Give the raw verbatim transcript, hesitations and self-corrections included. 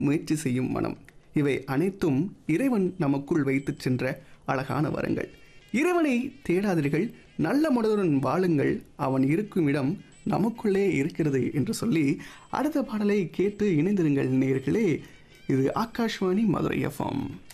முயற்சி செய்யும் மனம், இவை அனைத்தும் இறைவன் நமக்குள் வைத்துச் சென்ற அழகான வரங்கள். இறைவனை தேடாதீர்கள், நல்ல மனதுடன் வாழுங்கள், அவன் இருக்கும் இடம் நமக்குள்ளே இருக்கிறது என்று சொல்லி அடுத்த பாடலை கேட்டு இணைந்திருங்கள் நேயர்களே. இது ஆகாஷ்வாணி மதுரை எஃப்எம்.